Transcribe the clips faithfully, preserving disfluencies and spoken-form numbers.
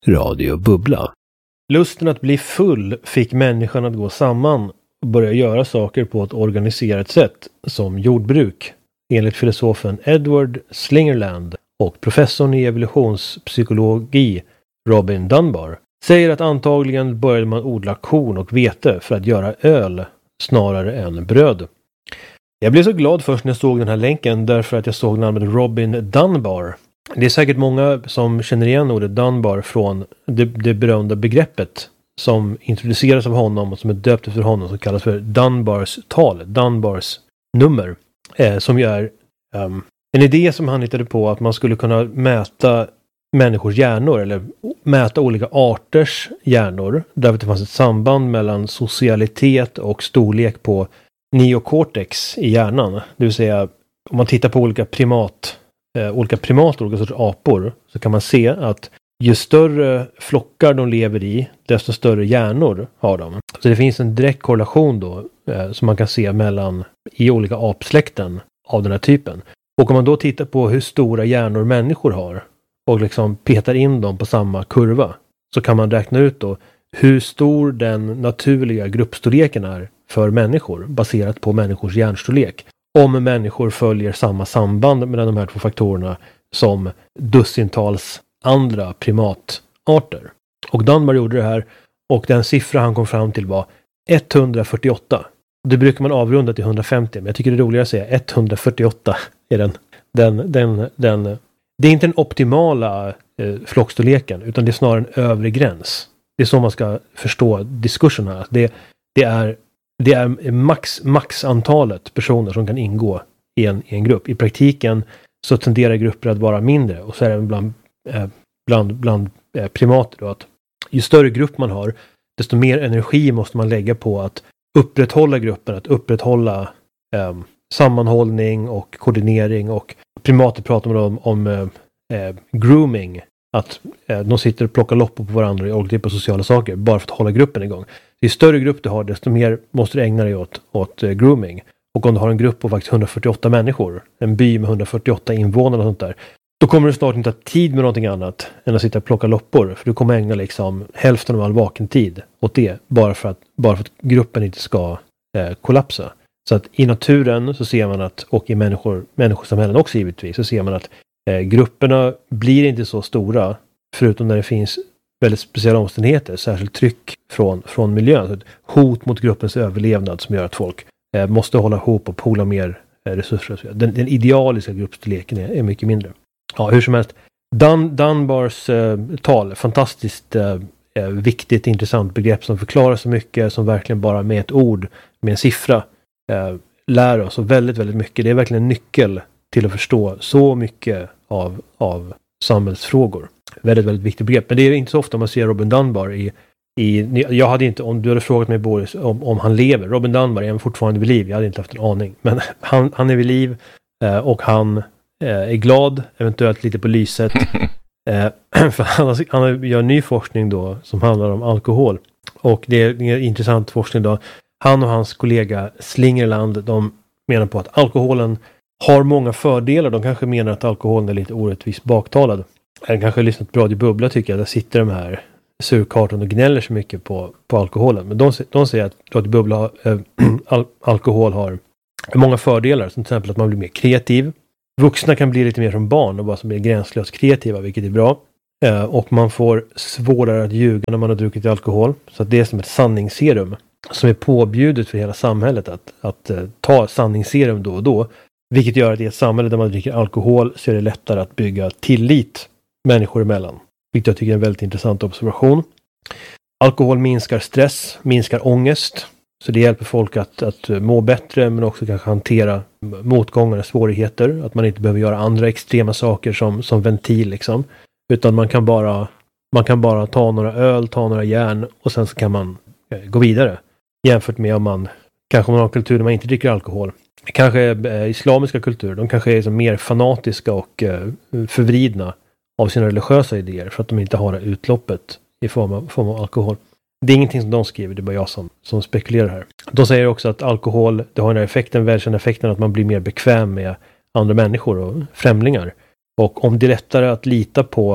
Radio Bubbla. Lusten att bli full fick människan att gå samman och börja göra saker på ett organiserat sätt, som jordbruk, enligt filosofen Edward Slingerland och professorn i evolutionspsykologi Robin Dunbar säger att antagligen började man odla korn och vete för att göra öl snarare än bröd. Jag blev så glad först när jag såg den här länken därför att jag såg namnet Robin Dunbar. Det är säkert många som känner igen ordet Dunbar från det, det berömda begreppet som introduceras av honom och som är döpt efter honom, som kallas för Dunbars tal, Dunbars nummer, eh, som ju är um, en idé som han hittade på att man skulle kunna mäta människors hjärnor eller mäta olika arters hjärnor, därför att det fanns ett samband mellan socialitet och storlek på neocortex i hjärnan. Det vill säga, om man tittar på olika primat eh, olika primater, olika sorts apor, så kan man se att ju större flockar de lever i, desto större hjärnor har de. Så det finns en direkt korrelation då eh, som man kan se mellan i olika apsläkten av den här typen. Och om man då tittar på hur stora hjärnor människor har och liksom petar in dem på samma kurva, så kan man räkna ut då hur stor den naturliga gruppstorleken är för människor baserat på människors hjärnstorlek. Om människor följer samma samband mellan de här två faktorerna som dussintals andra primatarter. Och Dunbar gjorde det här, och den siffra han kom fram till var etthundrafyrtioåtta. Det brukar man avrunda till hundrafemtio, men jag tycker det är roligare att säga etthundrafyrtioåtta är den. Den, den, den, det är inte den optimala eh, flockstorleken, utan det är snarare en övre gräns. Det är så man ska förstå diskursen här. Det, det är Det är max, max antalet personer som kan ingå i en, i en grupp. I praktiken så tenderar grupper att vara mindre. Och så är det bland, eh, bland, bland eh, primater då, att ju större grupp man har, desto mer energi måste man lägga på att upprätthålla gruppen. Att upprätthålla eh, sammanhållning och koordinering. Och primater pratar man om, om eh, grooming. Att eh, de sitter och plockar loppor på varandra och olika typer av sociala saker bara för att hålla gruppen igång. Ju större grupp du har, desto mer måste du ägna dig åt, åt uh, grooming. Och om du har en grupp på faktiskt hundrafyrtioåtta människor, en by med hundrafyrtioåtta invånare och sånt där, då kommer du snart inte ha tid med någonting annat än att sitta och plocka loppor. För du kommer ägna liksom hälften av all vaken tid åt det, bara för att, bara för att gruppen inte ska eh, kollapsa. Så att i naturen så ser man att, och i människor, människosamhällen också givetvis, så ser man att eh, grupperna blir inte så stora, förutom när det finns väldigt speciella omständigheter, särskilt tryck från, från miljön. Så ett hot mot gruppens överlevnad som gör att folk eh, måste hålla ihop och pola mer eh, resurser. Den, den idealiska gruppstorleken är, är mycket mindre. Ja, hur som helst. Dun, Dunbars eh, tal, fantastiskt eh, viktigt, intressant begrepp som förklarar så mycket, som verkligen bara med ett ord, med en siffra, eh, lär oss och väldigt, väldigt mycket. Det är verkligen en nyckel till att förstå så mycket av, av samhällsfrågor. Väldigt, väldigt viktigt begrepp. Men det är inte så ofta man ser Robin Dunbar i, i jag hade inte, om du hade frågat mig Boris om, om han lever. Robin Dunbar är fortfarande vid liv. Jag hade inte haft en aning. Men han, han är vid liv eh, och han eh, är glad, eventuellt lite på lyset. eh, för han, han gör ny forskning då som handlar om alkohol. Och det är en intressant forskning då. Han och hans kollega Slingerland, de menar på att alkoholen har många fördelar. De kanske menar att alkoholen är lite orättvist baktalad. Jag kanske har lyssnat på Radio Bubbla, tycker jag. Där sitter de här surkarton och gnäller så mycket på, på alkoholen. Men de, de säger att Radio Bubbla äh, al- alkohol har många fördelar. Som till exempel att man blir mer kreativ. Vuxna kan bli lite mer som barn och bara som är gränslöst kreativa, vilket är bra. Äh, och man får svårare att ljuga när man har druckit alkohol. Så att det är som ett sanningsserum som är påbjudet för hela samhället att, att uh, ta sanningsserum då och då. Vilket gör att i ett samhälle där man dricker alkohol så är det lättare att bygga tillit människor emellan. Vilket jag tycker är en väldigt intressant observation. Alkohol minskar stress, minskar ångest. Så det hjälper folk att, att må bättre, men också kanske hantera motgångar och svårigheter. Att man inte behöver göra andra extrema saker som, som ventil liksom. Utan man kan bara man kan bara ta några öl, ta några järn och sen så kan man eh, gå vidare. Jämfört med om man kanske man har en kultur där man inte dricker alkohol. Kanske eh, islamiska kulturer, de kanske är så mer fanatiska och eh, förvridna av sina religiösa idéer för att de inte har det utloppet i form av, form av alkohol. Det är ingenting som de skriver, det är bara jag som, som spekulerar här. De säger också att alkohol, det har den här effekten, välkända effekten att man blir mer bekväm med andra människor och främlingar. Och om det är lättare att lita på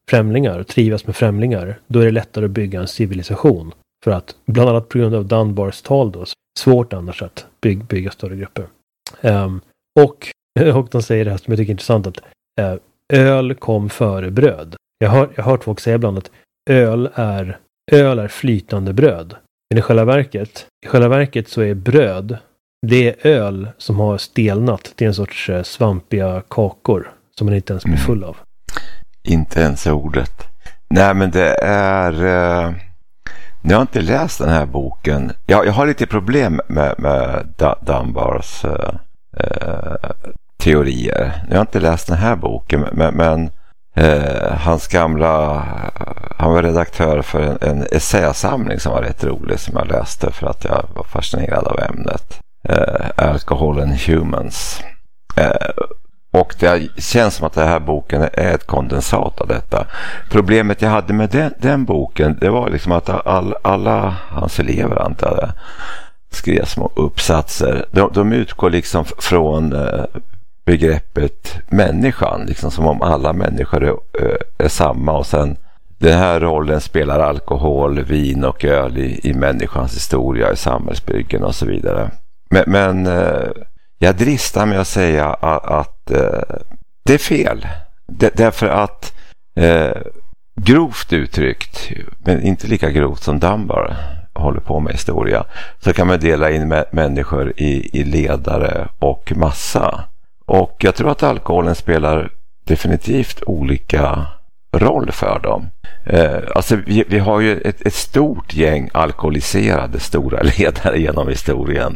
främlingar, trivas med främlingar, då är det lättare att bygga en civilisation. För att, bland annat på grund av Dunbars tal då, svårt annars att bygga, bygga större grupper. Um, och, och de säger det här som jag tycker är intressant, att uh, öl kom före bröd. Jag har, jag har hört folk säga ibland att öl är, öl är flytande bröd. Men i själva verket, i själva verket så är bröd, det är öl som har stelnat till en sorts uh, svampiga kakor som man inte ens blir full av. Inte ens ordet. Nej, men det är... Uh... Jag har inte läst den här boken. Jag, jag har lite problem med, med Dunbars uh, uh, teorier. Jag har inte läst den här boken, men, men uh, hans gamla... Uh, han var redaktör för en, en essäsamling som var rätt rolig, som jag läste för att jag var fascinerad av ämnet. Uh, Alcohol and Humans. Uh, Och det känns som att den här boken är ett kondensat av detta. Problemet jag hade med den, den boken, det var liksom att all, alla hans elever, antar jag, skrev små uppsatser. De, de utgår liksom från eh, begreppet människan, liksom som om alla människor är, är samma. Och sen den här rollen spelar alkohol, vin och öl i, i människans historia, i samhällsbyggen och så vidare. Men... men eh, jag dristar mig att säga att, att eh, det är fel. D- därför att eh, grovt uttryckt, men inte lika grovt som Dunbar håller på med historia, så kan man dela in mä- människor i, i ledare och massa. Och jag tror att alkoholen spelar definitivt olika roll för dem. Eh, alltså vi, vi har ju ett, ett stort gäng alkoholiserade stora ledare genom historien.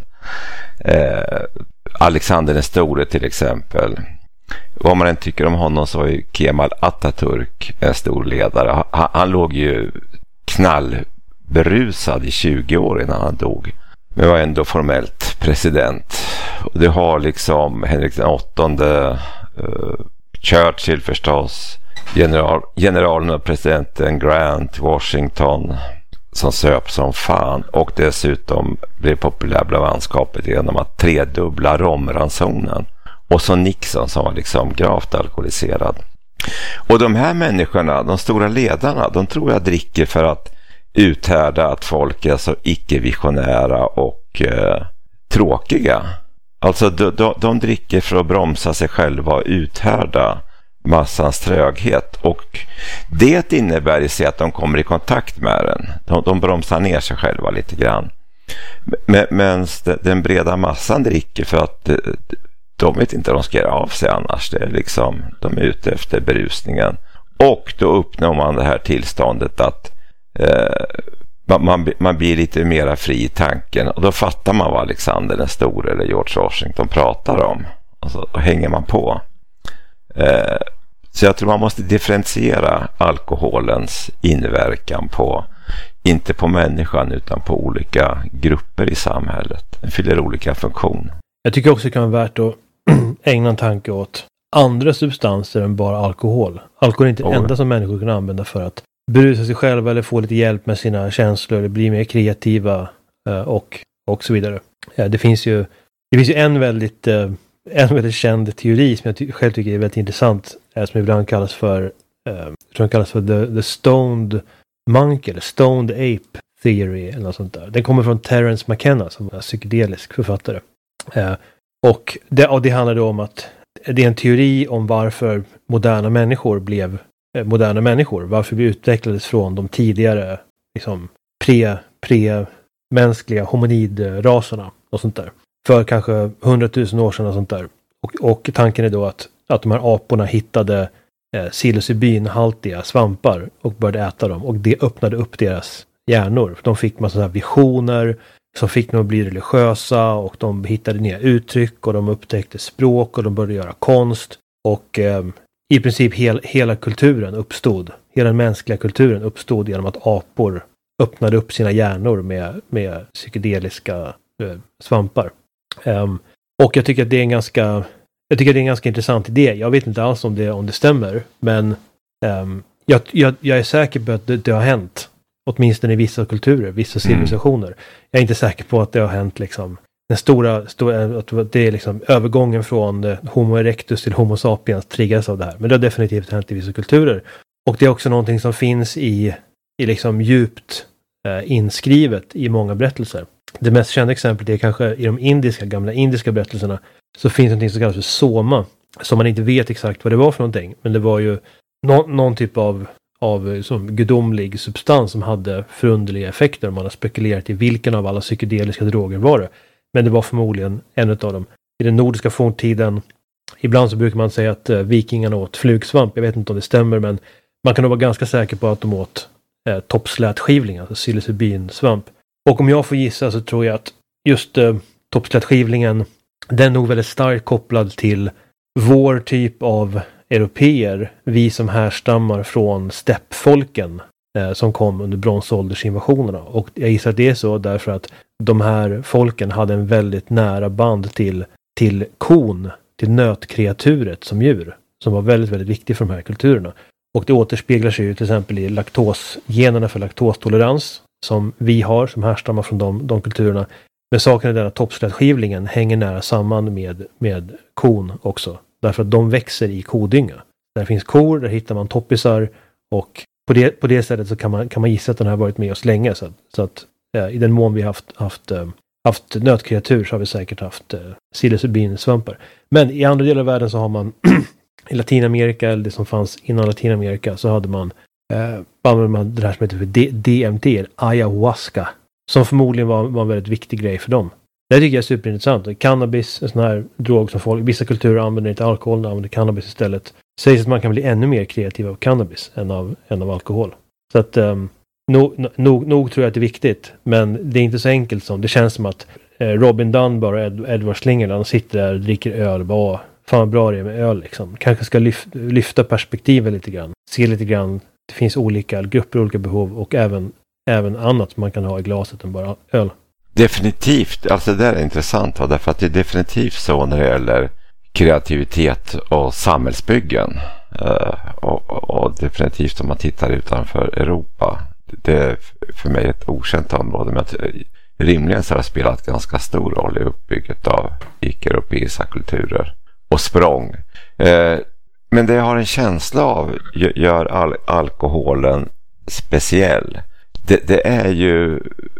Eh, Alexander den store till exempel. Vad man än tycker om honom, så var ju Kemal Atatürk en stor ledare. Han, han låg ju knallberusad i tjugo år innan han dog, men var ändå formellt president. Och det har liksom Henrik den åttonde, uh, Churchill förstås, general, generalen och presidenten Grant, Washington, som söp som fan, och dessutom blev populär bland landskapet genom att tredubbla romransonen. Och så Nixon som var liksom gravt alkoholiserad. Och de här människorna, de stora ledarna, de tror jag dricker för att uthärda att folk är så icke-visionära och eh, tråkiga. Alltså de, de, de dricker för att bromsa sig själva och uthärda massans tröghet, och det innebär i sig att de kommer i kontakt med den. De, de bromsar ner sig själva lite grann. Men, men den breda massan dricker för att de vet inte vad de ska göra av sig annars. Det är liksom, de är ute efter berusningen. Och då uppnår man det här tillståndet att eh, man, man blir lite mera fri i tanken, och då fattar man vad Alexander den store eller George Washington pratar om, och så och hänger man på. Eh, så jag tror man måste differentiera alkoholens inverkan på, inte på människan utan på olika grupper i samhället. Den fyller olika funktion. Jag tycker också det kan vara värt att ägna en tanke åt andra substanser än bara alkohol. Alkohol är inte det oh. enda som människor kan använda för att berusa sig själva eller få lite hjälp med sina känslor eller bli mer kreativa och, och så vidare. Ja, det finns ju det finns ju en väldigt en väldigt känd teori som jag ty- själv tycker är väldigt intressant, som ibland kallas för eh, jag tror den kallas för the, the stoned monkey eller stoned ape theory eller något sånt där. Den kommer från Terence McKenna som är psykedelisk författare. Eh, och, det, och det handlar då om att det är en teori om varför moderna människor blev eh, moderna människor. Varför vi utvecklades från de tidigare liksom pre, pre-mänskliga hominidraserna och sånt där. För kanske hundratusen år sedan och sånt där. Och, och tanken är då att, att de här aporna hittade eh, psilocybinhaltiga svampar och började äta dem. Och det öppnade upp deras hjärnor. De fick massa sådana här visioner som fick dem att bli religiösa, och de hittade nya uttryck och de upptäckte språk och de började göra konst. Och eh, i princip hel, hela kulturen uppstod. Hela den mänskliga kulturen uppstod genom att apor öppnade upp sina hjärnor med, med psykedeliska eh, svampar. Um, och jag tycker att det är en ganska jag tycker att det är en ganska intressant idé. Jag vet inte alls om det, om det stämmer, men um, jag, jag, jag är säker på att det, det har hänt, åtminstone i vissa kulturer, vissa civilisationer. Mm. Jag är inte säker på att det har hänt liksom den stora, stora att det är liksom övergången från Homo erectus till Homo sapiens triggades av det här, men det har definitivt hänt i vissa kulturer. Och det är också någonting som finns i, i liksom djupt eh, inskrivet i många berättelser. Det mest kända exemplet är kanske i de indiska, gamla indiska berättelserna, så finns det något som kallas för soma, som man inte vet exakt vad det var för någonting. Men det var ju no- någon typ av, av som gudomlig substans som hade förunderliga effekter. Man har spekulerat i vilken av alla psykedeliska droger var det. Men det var förmodligen en av dem. I den nordiska forntiden, ibland så brukar man säga att uh, vikingarna åt flugsvamp. Jag vet inte om det stämmer, men man kan nog vara ganska säker på att de åt uh, toppslätskivling, alltså psilocybinsvamp. Och om jag får gissa så tror jag att just uh, toppslätskivlingen, den är nog väldigt starkt kopplad till vår typ av europeer, vi som härstammar från steppfolken eh, som kom under bronsåldersinvasionerna. Och jag gissar att det är så därför att de här folken hade en väldigt nära band till, till kon, till nötkreaturet som djur, som var väldigt, väldigt viktig för de här kulturerna. Och det återspeglar sig ju till exempel i laktosgenerna för laktostolerans som vi har, som härstammar från de, de kulturerna. Men saken är den att toppslätskivlingen hänger nära samman med, med kon också. Därför att de växer i kodynga. Där finns kor, där hittar man toppisar. Och på det, på det sättet så kan man, kan man gissa att den har varit med oss länge. Så, så att eh, i den mån vi har haft, haft, eh, haft nötkreatur så har vi säkert haft eh, psilocybinsvampar. Men i andra delar av världen så har man i Latinamerika, eller det som fanns innan Latinamerika, så hade man, eh, använde man det här som heter för D- DMT, ayahuasca. Som förmodligen var, var en väldigt viktig grej för dem. Det tycker jag är superintressant. Cannabis, en sån här drog som folk, vissa kulturer använder inte alkohol, använder cannabis istället. Sägs att man kan bli ännu mer kreativ av cannabis än av, än av alkohol. Så att um, nog, nog, nog tror jag att det är viktigt. Men det är inte så enkelt som, det känns som att eh, Robin Dunbar och Ed, Edward Slinger, han sitter där och dricker öl och bara, fan vad bra det är med öl liksom. Kanske ska lyf, lyfta perspektivet lite grann. Se lite grann, det finns olika grupper, olika behov och även Även annat man kan ha i glaset än bara öl. Definitivt, alltså det där är intressant va? Därför att det är definitivt så när det gäller kreativitet och samhällsbyggen. Uh, och, och, och definitivt om man tittar utanför Europa. Det är för mig ett okänt område, men att, rimligen så har det spelat ganska stor roll i uppbygget av icke-europeiska kulturer och språng. Uh, men det jag har en känsla av gör all, alkoholen speciell. Det, det är ju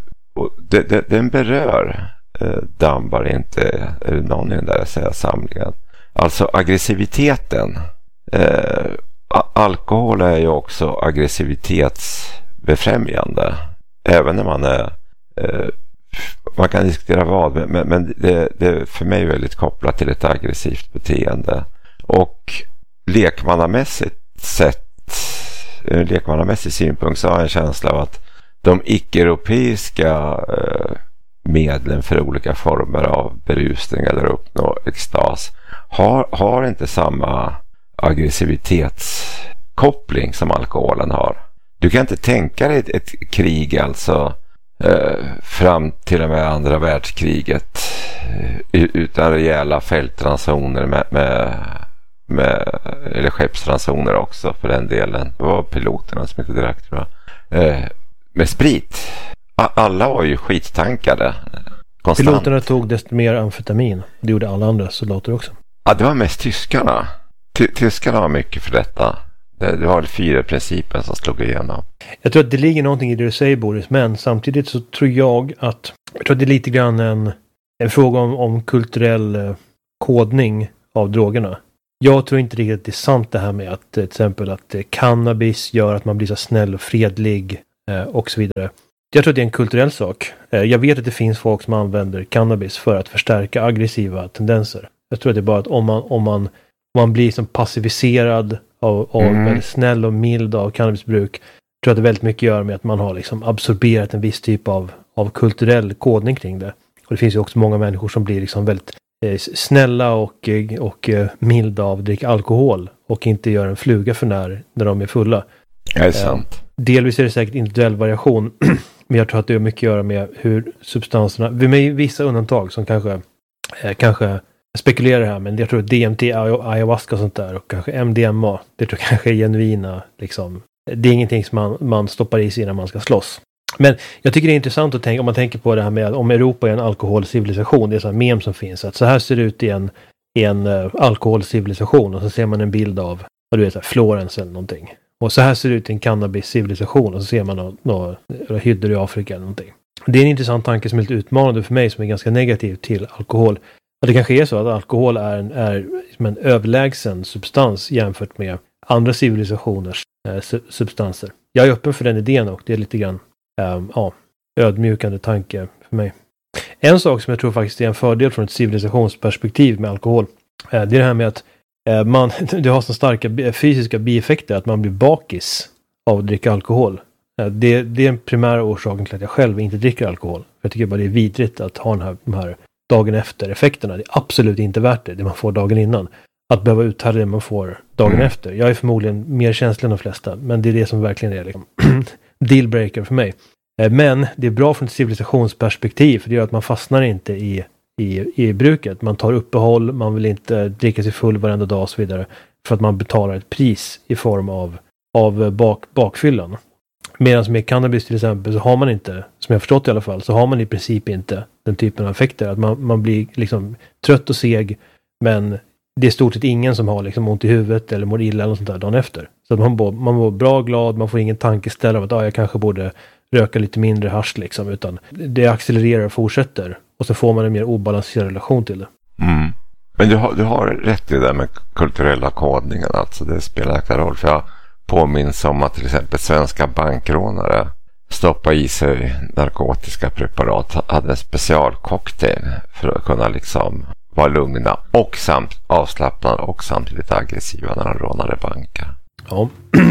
det, det, den berör eh, Dunbar inte är någon i den där säga, samlingen. Alltså aggressiviteten. Eh, alkohol är ju också aggressivitetsbefrämjande. Även när man är eh, man kan diskutera vad, men, men det, det är för mig väldigt kopplat till ett aggressivt beteende. Och lekmannamässigt sett, ur lekmannamässig synpunkt så har jag en känsla av att de icke-europeiska eh, medlen för olika former av berusning eller uppnå extas har, har inte samma aggressivitetskoppling som alkoholen har. Du kan inte tänka dig ett, ett krig alltså eh, fram till och med andra världskriget eh, utan rejäla fältransoner med, med, med eller skeppsransoner också för den delen. Det var piloterna som inte direkt tror jag. Eh, med sprit. Alla var ju skittankade. Konstant. Piloterna tog desto mer amfetamin. Det gjorde alla andra soldater också. Ja, det var mest tyskarna. Ty- tyskarna var mycket för detta. Det, det var fyra principen som slog igenom. Jag tror att det ligger någonting i det du säger, Boris. Men samtidigt så tror jag att jag tror att det är lite grann en, en fråga om, om kulturell eh, kodning av drogerna. Jag tror inte riktigt att det är sant det här med att till exempel att eh, cannabis gör att man blir så snäll och fredlig eh, och så vidare. Jag tror att det är en kulturell sak. Eh, jag vet att det finns folk som använder cannabis för att förstärka aggressiva tendenser. Jag tror att det är bara att om man, om man, om man blir som passiviserad av, av mm. väldigt snäll och mild av cannabisbruk, tror jag att det väldigt mycket gör med att man har liksom absorberat en viss typ av, av kulturell kodning kring det. Och det finns ju också många människor som blir liksom väldigt eh, snälla och, och eh, milda av att dricka alkohol och inte gör en fluga för när, när de är fulla. Det är sant. Eh, delvis är det säkert individuell variation, men jag tror att det har mycket att göra med hur substanserna, med vissa undantag som kanske eh, kanske spekulerar här, men jag tror att D M T, ayahuasca och sånt där och kanske M D M A, det tror jag kanske är genuina liksom. Det är ingenting som man, man stoppar i sig när man ska slåss. Men jag tycker det är intressant att tänka, om man tänker på det här med om Europa är en alkoholcivilisation, det är sån mem som finns, att så här ser det ut i en, i en uh, alkoholcivilisation och så ser man en bild av, vad du vet, Florens eller någonting. Och så här ser det ut i en cannabis-civilisation och så ser man några, några, några hyddor i Afrika eller någonting. Det är en intressant tanke som är lite utmanande för mig som är ganska negativ till alkohol. Att det kanske är så att alkohol är en, är som en överlägsen substans jämfört med andra civilisationers eh, substanser. Jag är öppen för den idén och det är lite grann eh, ja, ödmjukande tanke för mig. En sak som jag tror faktiskt är en fördel från ett civilisationsperspektiv med alkohol eh, det är det här med att eh, man, det har så starka fysiska bieffekter att man blir bakis av att dricka alkohol. Eh, det, det är en primär orsaken till att jag själv inte dricker alkohol. För jag tycker bara det är vidrigt att ha den här, de här dagen efter effekterna. Det är absolut inte värt det, det man får dagen innan. Att behöva uthärda det man får dagen mm. efter. Jag är förmodligen mer känslig än de flesta, men det är det som verkligen är liksom dealbreaker för mig. Men det är bra från ett civilisationsperspektiv för det gör att man fastnar inte i, i, i bruket. Man tar uppehåll, man vill inte dricka sig full varenda dag och så vidare för att man betalar ett pris i form av, av bak, bakfyllan. Medan med cannabis till exempel så har man inte, som jag förstått i alla fall, så har man i princip inte den typen av effekter. Att man, man blir liksom trött och seg, men det är stort sett ingen som har liksom ont i huvudet eller mår illa eller något sånt där dagen efter. Så att man, mår, man mår bra, glad, man får ingen tankeställare av att ah, jag kanske borde röka lite mindre hasch liksom, utan det accelererar och fortsätter. Och så får man en mer obalanserad relation till det. Mm. Men du har, du har rätt i det där med kulturella kodningen, alltså det spelar en roll. För jag påminns om att till exempel svenska bankrånare stoppade i sig narkotiska preparat, hade en specialcocktail för att kunna liksom vara lugna och samt avslappnade och samtidigt aggressiva när de rånade banker. Ja.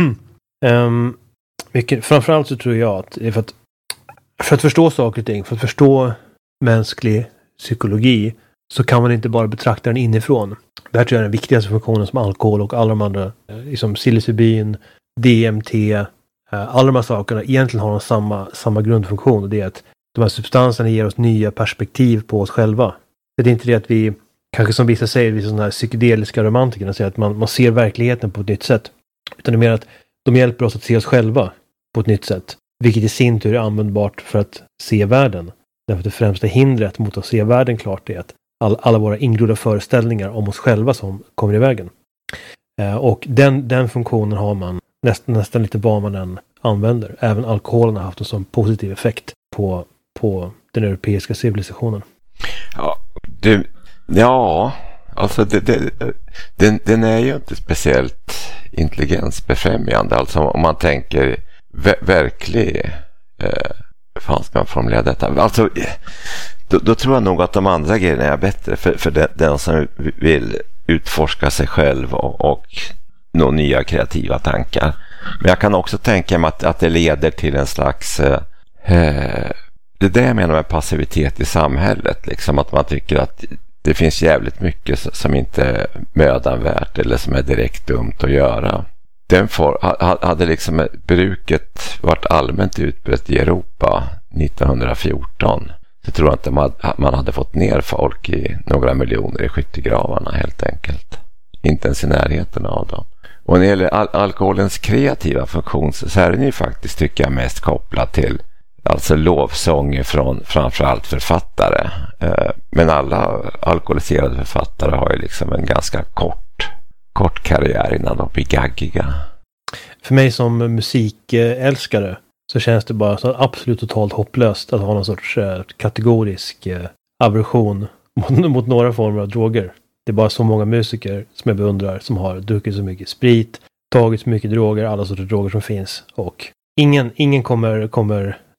um, mycket, framförallt så tror jag att, det är för att för att förstå saker och ting, för att förstå mänsklig psykologi så kan man inte bara betrakta den inifrån. Det här tror jag är den viktigaste funktionen som alkohol och alla de andra, liksom psilocybin, D M T, alla de här sakerna egentligen har de samma, samma grundfunktion, och det är att de här substanserna ger oss nya perspektiv på oss själva. Det är inte det att vi, kanske som vissa säger, vissa sådana här psykedeliska romantikerna säger att man, man ser verkligheten på ett nytt sätt. Utan det är mer att de hjälper oss att se oss själva på ett nytt sätt. Vilket i sin tur är användbart för att se världen. Därför att det främsta hindret mot att se världen klart är att all, alla våra ingrodda föreställningar om oss själva som kommer i vägen. Eh, och den, den funktionen har man nästan, nästan lite vad man än använder. Även alkoholen har haft en sån positiv effekt på, på den europeiska civilisationen. Ja, det, ja alltså det, det, den, den är ju inte speciellt intelligensbefrämjande. Alltså om man tänker ver- verklig eh, hur fan ska man formulera detta? Alltså då, då tror jag nog att de andra grejerna är bättre för, för den, den som vill utforska sig själv och, och nå nya kreativa tankar. Men jag kan också tänka mig att, att det leder till en slags eh, det är det jag menar med passivitet i samhället. Liksom att man tycker att det finns jävligt mycket som inte är mödan värt eller som är direkt dumt att göra. Den for, hade liksom bruket varit allmänt utbrett i Europa nittonhundrafjorton, så tror jag inte man, man hade fått ner folk i några miljoner i skyttegravarna helt enkelt. Inte ens i närheten av dem. Och när det gäller al- alkoholens kreativa funktion så är den ju faktiskt, tycker jag, mest kopplad till alltså lovsånger från framförallt författare. Eh, men alla alkoholiserade författare har ju liksom en ganska kort, kort karriär innan de blir gaggiga. För mig som musikälskare så känns det bara så absolut totalt hopplöst att ha någon sorts eh, kategorisk eh, aversion mot, mot några former av droger. Det är bara så många musiker som jag beundrar som har druckit så mycket sprit, tagit så mycket droger, alla sorters droger som finns. Och ingen, ingen kommer, kommer